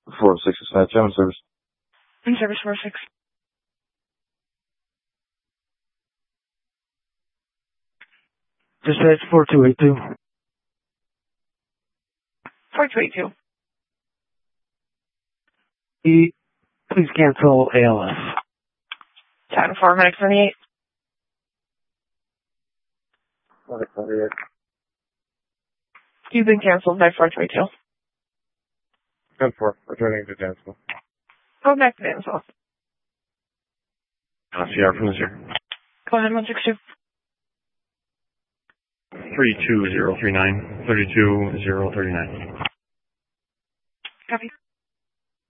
406 is fine. Channel service. In service 46. Dispatch 4282. 4282. Please cancel ALS. Time 4 minutes 28. 148. You've been canceled by 4282. 10-4, returning to Dansville. Go back to Dansville. CR from the zero. Go ahead, 162. 32039. 32039. Copy.